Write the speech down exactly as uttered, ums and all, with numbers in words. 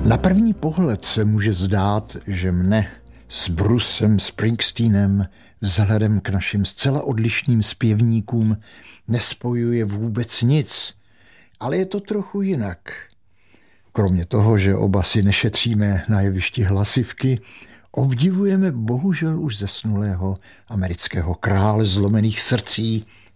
Na první pohled se může zdát, že mne s Brucem Springsteenem vzhledem k našim zcela odlišným zpěvníkům nespojuje vůbec nic, ale je to trochu jinak. Kromě toho, že oba si nešetříme na jevišti hlasivky, obdivujeme bohužel už zesnulého amerického krále zlomených srdcí